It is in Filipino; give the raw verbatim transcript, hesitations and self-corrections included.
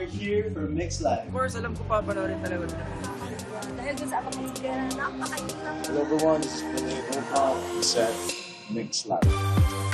we're here for Mix Live. Of course, alam ko papanoorin talaga ito. Dahil dun sa apakasira na napakailang Hello everyone, this is Vinny Opa, set Mix Live.